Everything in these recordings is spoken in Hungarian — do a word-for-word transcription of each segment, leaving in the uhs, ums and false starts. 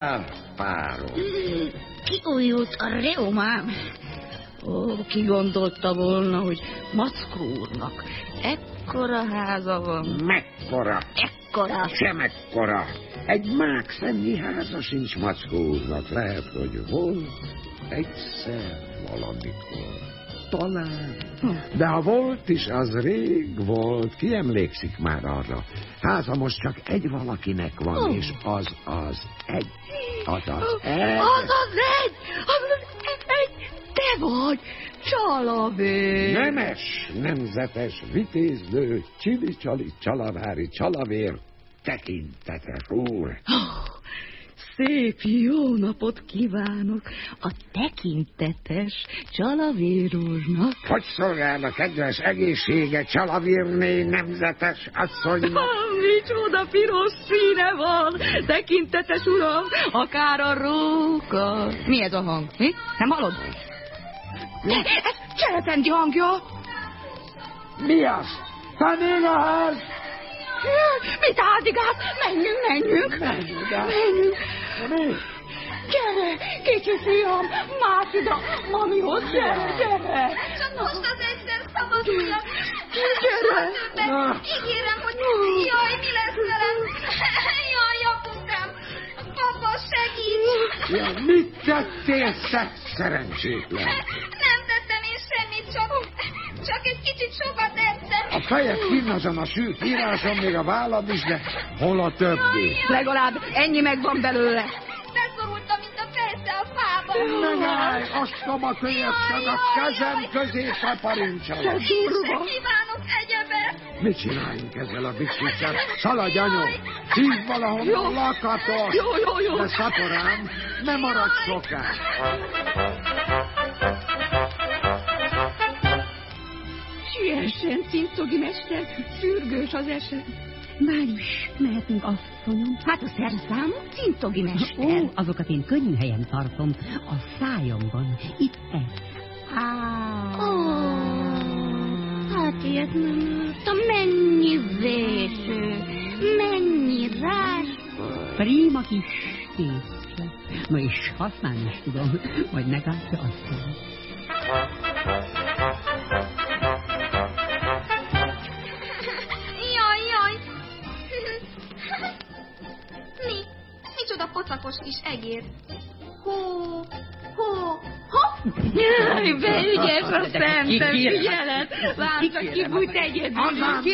Párom. Kiújult a reumám. Ó, ki gondolta volna, hogy Mackó úrnak ekkora háza van. Mekkora? Ekkora. Se mekkora. Egy mákszennyi háza sincs Mackó úrnak. Lehet, hogy volt egyszer valamikor. Talán. De ha volt is, az rég volt. Ki emlékszik már arra? Háza most csak egy valakinek van, oh. És az az egy. Az az egy. Az az egy. Az az egy. Te vagy. Csalavér. Nemes, nemzetes, vitézlő, csili-csali, csalavári, csalavér, tekintetes úr. Oh, szép jó napot kívánok a tekintetes Csalavér úrnak. Hogy szolgál a kedves egészsége Csalavérné nemzetes asszonynak? Micsoda piros színe van, tekintetes uram, akár a róka. Mi ez a hang? Mi? Nem hallod? Ez Cserependi hangja. Mi az? Te még a ház? Mit áldigálsz? Menjünk, menjünk. Menjünk. Menjünk. Mi? Gyere, kicsi fiam, mász ide, mamihoz, gyere, gyere. Csak most az egyszer szabadulok. Gyere. Ígérem, hogy jaj, mi lesz velem? Jaj, apukám, papa, segíts. Ja, mit tettél, szett szerencsétlen? Nem tettem én semmit, csak, csak egy kicsit sokat ettem. A fejed kínazon a sült íráson, még a vállad is, de hol a többi? Legalább ennyi megvan belőle. Beszorultam, mint a fejsze a fába. Megállj, osztom a kölyöksed a kezem közé szaparincsalak. Kívánok egyebet. Mit csináljunk ezzel a bicsicset? Szaladj, anyu! Hívd valahonnan lakatot! Jó, jó, jó. De szaporám, ne maradj soká! Siessen, cincogi mester, szürgős az eset. Már is mehetünk, asszonyom. Hát a szerszám, cincogi mester. Ó, azokat én könnyű helyen tartom. A szájomban. Itt ez. Á, hát ilyet nem láttam. Mennyi vétő, mennyi ráskor. Prima kis készse. Na és használni is tudom, majd meglátja asszony. Micsoda pocakos kis egér. Hó, hó, hopp! Jaj, beügyes a szemtem, figyelet! Lám, csak kibújt egyedül.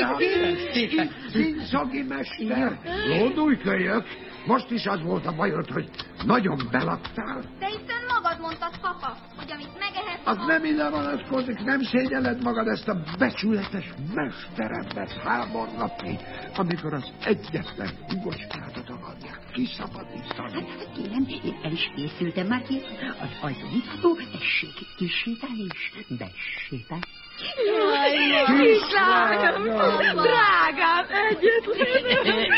Cincogi mester, lódulj kölyök! Most is az volt a bajod, hogy nagyon beladtál. De hiszen magad mondtad, papa, hogy amit megehetsz... Az nem ide vonatkozik, nem szégyelled magad ezt a becsületes mesterembert hábornapni, amikor az egyetlen hugoskádat akarják kiszabadítani. Hát kérem, én el is készültem már ki. Az ajtó nyitható, tessék kisétálni és besétálni. Jaj, kislányom, drágám, egyetlen,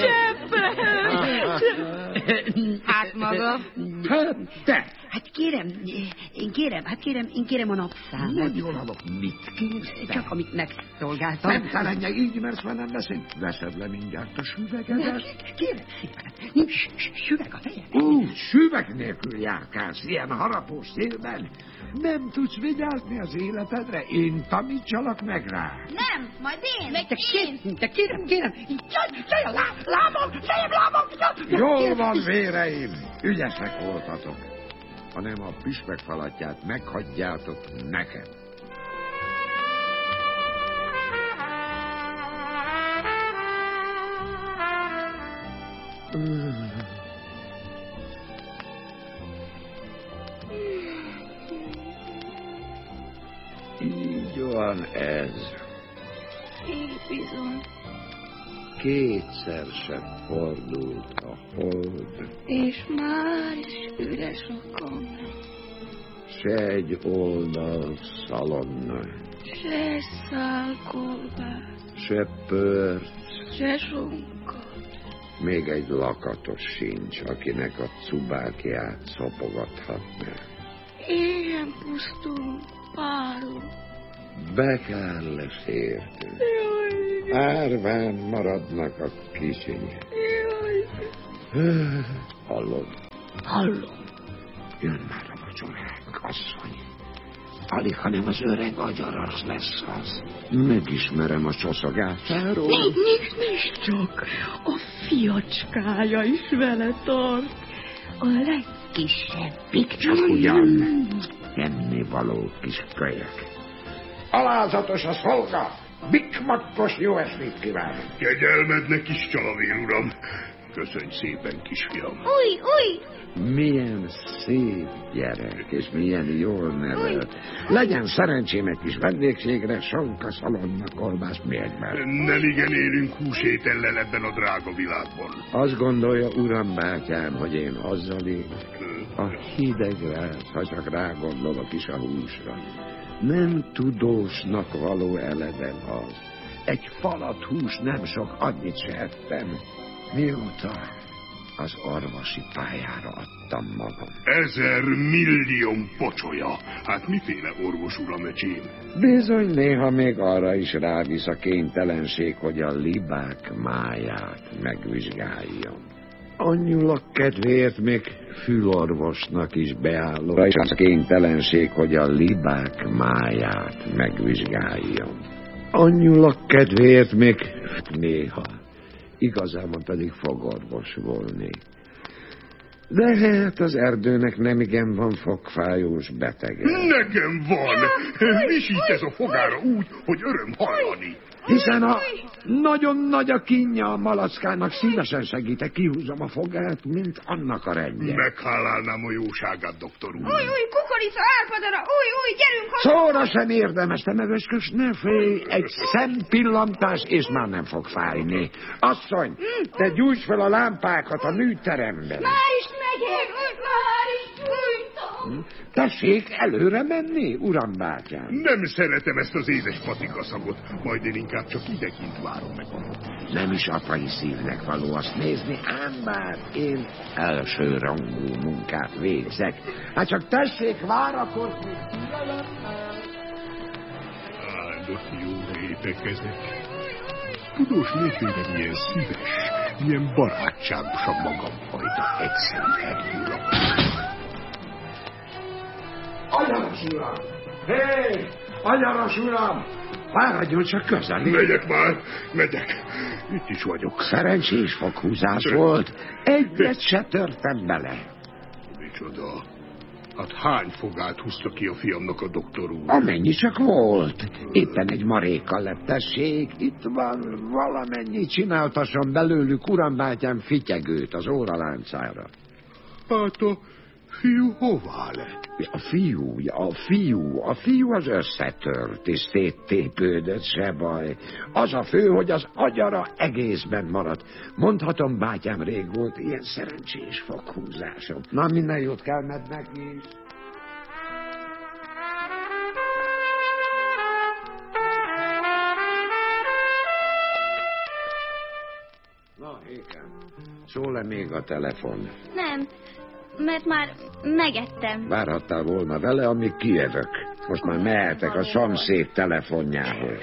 cseppem. Hát maga? Hát te! Hát kérem, én kérem, hát kérem, én kérem a napszámot. Nem jól hallok, mit kérsz? Csak amit megszolgáltam. Nem telenje, így mersz már nem beszélni. Veszed le mindjárt a süvegedet. Kérem szépen, nincs süveg a fejem. Úgy, süveg nélkül járkálsz ilyen harapós szélben. Nem tudsz vigyázni az életedre? Én tanítsalak meg rá. Nem, majd én, meg De, én. kér, de kérem, kérem, jaj, a lá, lábam, fejem, lábam. Jaj, Jól kérem. van, véreim, ügyesek voltatok. Hanem a püspök falatját meghagyjátok nekem. Így van ez. Így bizony. Kétszer sem fordult a hold. És már is üres a kamra. Se egy oldal szalonna. Se szálkolbász, Se pörc. se sonka. Még egy lakatos sincs, akinek a cubákját szopogathatná. Éjjel pusztulunk, párunk. Be kell lesz értünk. Árván maradnak a kisinyek. Jaj. Hallod? Hallom. Jön már a vacsoránk, asszony. Alig, hanem az öreg agyaras lesz az. Megismerem a csoszogásáról. Nincs, nincs csak. A fiacskája is vele tart. A legkisebbik. Csak ugyan. Ennivaló kis kölyök. Alázatos a szolga. Bikmakkos jó estét kívánok. Kegyelmednek is, Csalavér uram. Köszönj szépen, kisfiam. Új, új! Milyen szép gyerek, és milyen jól nevelt. Legyen szerencsém egy kis vendégségre, sonka, szalonna, kolbász, mérgben. Nem igen élünk húsétellel ebben a drága világban. Azt gondolja, uram bátyám, hogy én azzal élek. A hidegre, ha csak rágondolok is a húsra. Nem tudósnak való eleden az. Egy falat hús nem sok, annyit se ettem. Mióta az orvosi pályára adtam magam. Ezer millió pocsolya. Hát miféle orvos, uram, öcsém? Bizony néha még arra is rávisz a kénytelenség, hogy a libák máját megvizsgáljam. Anyulak kedvéért még fülorvosnak is beállok, és az kénytelenség, hogy a libák máját megvizsgáljam. Anyulak kedvéért még néha. Igazából pedig fogorvos volnék. De hát az erdőnek nemigen van fogfájós betege. Nekem van! Visít ez a fogára úgy, hogy öröm hallani. Hiszen a nagyon nagy a kínja a malackának, szívesen segítek, kihúzom a fogát, mint annak a rendje. Meghálálnám a jóságát, doktor úr. Új, új, kukorica, árpadara, új, új, gyerünk hozzá! Szóra sem érdemes, te neveskös, ne félj, egy szempillantás, és már nem fog fájni. Asszony, te gyújts fel a lámpákat a műteremben. Már is megyek, új, már is gyújtom. Tessék előre menni, uram bátyám. Nem szeretem ezt az édes patika szagot, majd én inkább csak idekint várom meg. Nem is apai szívnek való azt nézni, ám bár én elsőrangú munkát végzek. Hát csak tessék várakozni. Áldott jó rétek ezek. Tudós nélkül milyen szíves, milyen barátságos a magam fajta egyszerű erdőlap. Agyaras uram! Hé! Agyaras uram! Fáradjon csak közelé! Megyek már, megyek. Itt is vagyok. Szerencsés foghúzás volt. Egyet se törtem bele. Micsoda? Hát hány fogát húzta ki a fiamnak a doktor úr? Amennyi csak volt. Éppen egy marékkal lett, tessék. Itt van, valamennyi csináltasson belőlük, uram bátyám, fityegőt az óraláncára. Hát a fiú hová lett? A fiú, a fiú, a fiú az összetört és széttépődött, se baj. Az a fő, hogy az agyara egészben maradt. Mondhatom, bátyám, rég volt ilyen szerencsés foghúzásom. Na, minden jót kelmed neki. Na, Héken, szól-e még a telefon? Nem, mert már megettem. Várhattál volna vele, amíg kijövök. Most már mehetek a szomszéd telefonjához.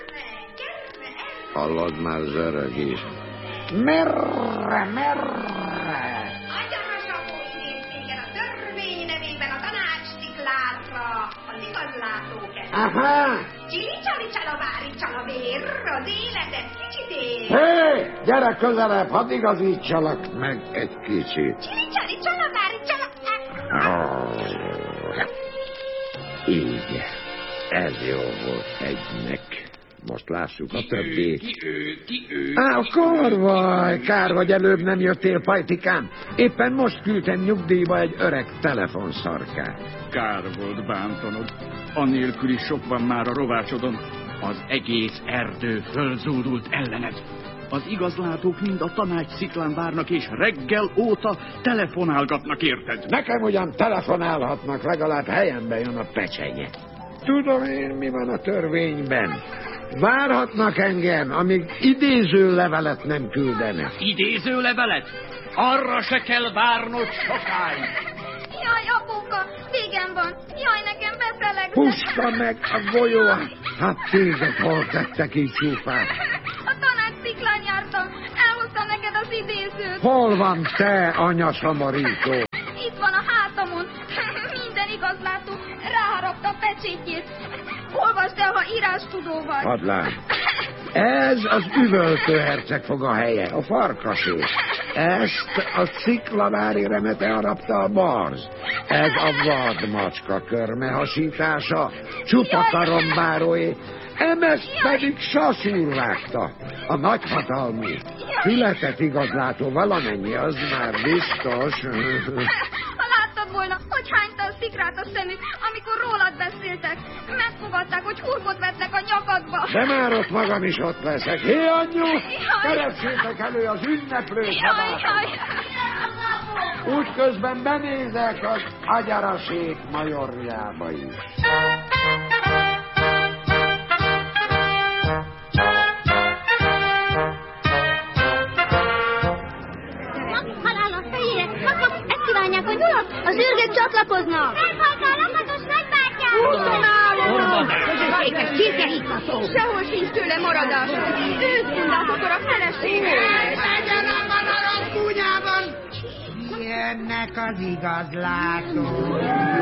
Hallod, már zörög is. Merre, merre? Agyaras a főszéken a törvény nevében a tanácssziklákra, az igazlátók ezt. Aha! Csili-csali csalavári csalavér, az életet kicsit ér. Hé, gyere közelebb, hadd igazítsalak meg egy kicsit. Csili-csali csalavári csalavári... Oh, így, ez jó volt egynek. Most lássuk a többit. Ki ő, ki ő? Á, korvaj, kár, vagy előbb nem jöttél, pajtikám. Éppen most küldtem nyugdíjba egy öreg telefonszarkát. Kár volt bántanod. Annélkül is sok van már a rovácsodon. Az egész erdő fölzúdult ellened. Az igazlátók mind a tanácssziklán várnak, és reggel óta telefonálgatnak, érted? Nekem ugyan telefonálhatnak, legalább helyembe jön a pecsenye. Tudom én, mi van a törvényben. Várhatnak engem, amíg idéző levelet nem küldenek. Idéző levelet? Arra se kell várnod sokáig. Jaj, apuka, végem van. Jaj, nekem befelegnek. Puska meg a golyó. Hát téged hol tettek így csúfát? A tanácssziklán jártam. Elhoztam neked a idézőt. Hol van te, anya samarító? Itt van a hátamon. Minden igazlátó ráharapta a pecsétjét. Olvasd el, ha írástudó vagy. Hadd lát. Ez az üvöltő hercegfoga helye, a farkasé. Ezt a sziklavári remete harapta a barz. Ez a vadmacska körme hasítása, csupa karombáróé. Emezt pedig Sasúr vágta, a nagyhatalmú. Fületet igazlátó valamennyi, az már biztos. Ha láttad volna, hogy hányta a szikrát a szemük, amikor rólad beszéltek. Megfogadták, hogy hurkot vetnek a nyakadba. De már ott magam is ott leszek. Hé, anyu, keressétek elő az ünneplő szabályt. Úgy közben benézek az agyarasék majorjába is. Hogy urak, az űrgök csatlakoznak. Meghaltál a lakatos nagybátyám. Úszonálom. Közösséges csirkehittató. Sehol sincs tőle maradás. Őszundát akar a feleségül. Legyen a madarak kúnyában. Jönnek az igazlátók.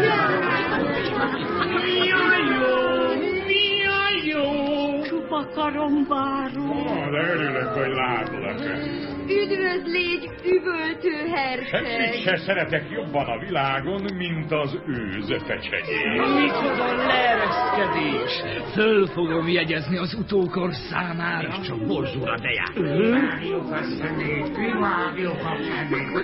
Mi a jó, mi a jó. Csupa karombáró. Ah, de örülök, hogy látlak. Üdvözlégy, üvöltő herceg. Semmit se szeretek jobban a világon, mint az őz pecsenyét. Micsoda leereszkedés! Föl fogom jegyezni az utókor számára. És csak borzul a deját. Kivágjuk a szemét, kivágjuk a szemét.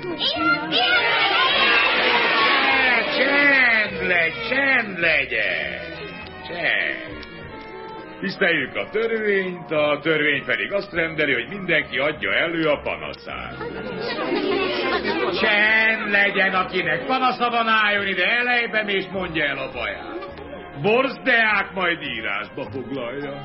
Csend legy, csend legyen! Csend! Tiszteljük a törvényt, a törvény pedig azt rendeli, hogy mindenki adja elő a panaszát. Csend legyen, akinek panasza van, álljon ide elejben, és mondja el a baját. Borzdeák majd írásba foglalja.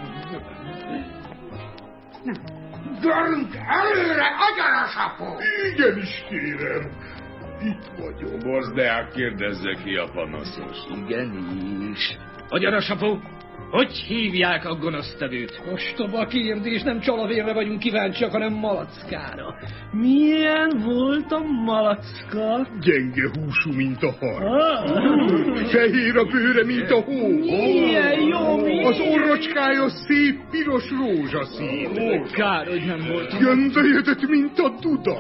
Gyerünk előre, agyarasapó! Igenis, kérem. Itt vagyok. Borzdeák, kérdezze ki a panaszos. Igenis. Agyarasapó, hogy hívják a gonosztevőt? Ostoba kérdés, nem csalavérre vagyunk kíváncsiak, hanem malackára. Milyen volt a malacka? Gyenge húsú, mint a hal. Ah. Fehér a bőre, mint a hó. Milyen jó, milyen. Az orrocskája szép piros rózsaszín. Ó, kár, hogy nem volt. Göndölyödött, mint a duda.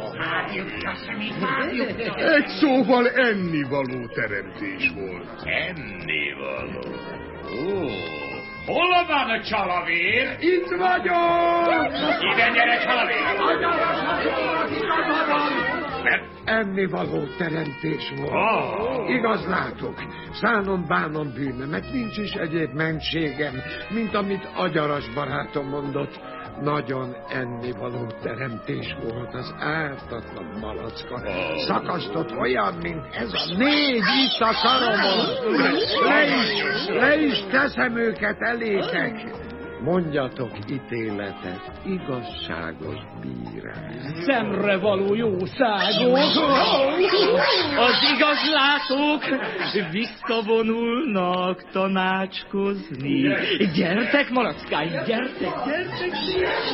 Egy szóval ennivaló teremtés volt. Ennivaló. Ó. Hol van a csalavér? Itt vagyok! Ide gyere, csalavér! Mert ennivaló teremtés volt. Oh. Igaz látok, szánom bánom bűnömet, nincs is egyéb mentségem, mint amit agyaras barátom mondott. Nagyon ennivaló teremtés volt az ártatlan malacka. Oh. Szakasztott olyan, mint ez a négy itt a karomon. Le is, le is teszem őket elétek. Mondjatok ítéletet, igazságos bírás. Szemre való jószágok. Az igazlátók visszavonulnak tanácskozni. Gyertek, malackáim, gyertek, gyertek!